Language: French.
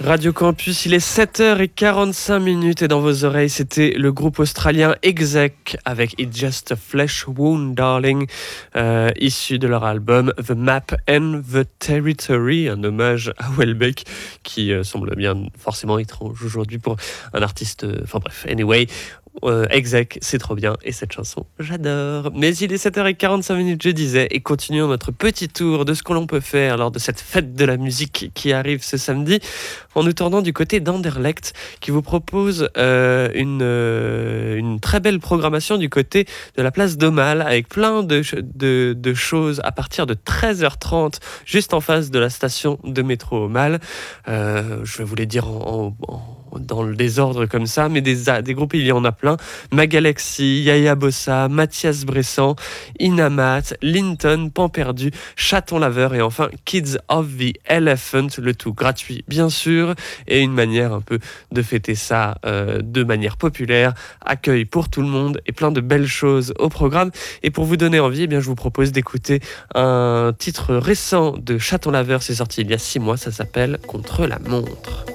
Radio Campus, il est 7h45 et dans vos oreilles, c'était le groupe australien Exec avec It's Just a Flesh Wound Darling, issu de leur album The Map and the Territory, un hommage à Welbeck qui semble bien forcément étrange aujourd'hui pour un artiste, enfin bref, anyway. Exec, c'est trop bien et cette chanson, j'adore. Mais il est 7h45, je disais, et continuons notre petit tour de ce que l'on peut faire lors de cette fête de la musique qui arrive ce samedi en nous tournant du côté d'Anderlecht qui vous propose une très belle programmation du côté de la place d'Aumale avec plein de choses à partir de 13h30 juste en face de la station de métro Aumale. Je vais vous les dire dans le désordre comme ça, mais des groupes, il y en a plein. Magalaxy, Yaya Bossa, Mathias Bressan, Inamat, Linton, Pan Perdu, Chaton Laveur et enfin Kids of the Elephant, le tout gratuit bien sûr, et une manière un peu de fêter ça de manière populaire, accueil pour tout le monde et plein de belles choses au programme. Et pour vous donner envie, eh bien, je vous propose d'écouter un titre récent de Chaton Laveur, c'est sorti il y a 6 mois, ça s'appelle Contre la montre.